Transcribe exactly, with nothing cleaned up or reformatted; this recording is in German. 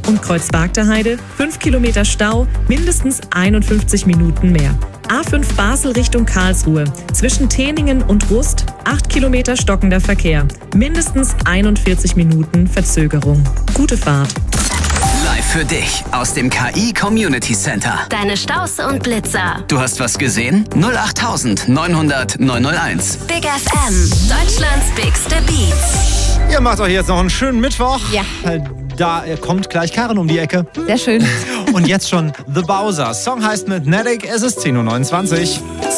und Kreuzbergterheide fünf Kilometer Stau, mindestens einundfünfzig Minuten mehr. A fünf Basel Richtung Karlsruhe. Zwischen Teningen und Rust acht Kilometer stockender Verkehr. Mindestens einundvierzig Minuten Verzögerung. Gute Fahrt. Live für dich aus dem K I Community Center. Deine Staus und Blitzer. Du hast was gesehen? null acht neun null null neun null eins. Big F M, Deutschlands bigste Beats. Ihr macht euch jetzt noch einen schönen Mittwoch. Ja. Da kommt gleich Karin um die Ecke. Sehr schön. Und jetzt schon The Bowser. Song heißt mit Nedic, es ist zehn Uhr neunundzwanzig.